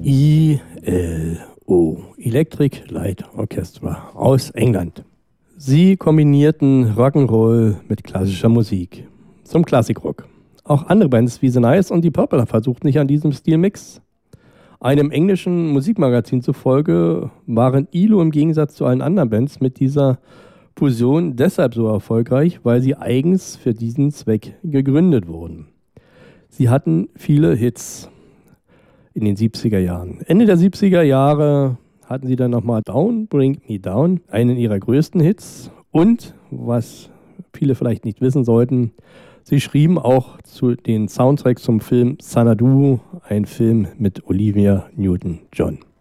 ELO, Electric Light Orchestra aus England. Sie kombinierten Rock'n'Roll mit klassischer Musik zum Klassikrock. Auch andere Bands wie The Nice und die Purple versuchten sich an diesem Stilmix. Einem englischen Musikmagazin zufolge waren ELO im Gegensatz zu allen anderen Bands mit dieser Fusion deshalb so erfolgreich, weil sie eigens für diesen Zweck gegründet wurden. Sie hatten viele Hits in den 70er Jahren. Ende der 70er Jahre hatten sie dann nochmal Down, Bring Me Down, einen ihrer größten Hits. Und, was viele vielleicht nicht wissen sollten, sie schrieben auch zu den Soundtracks zum Film Xanadu, ein Film mit Olivia Newton-John.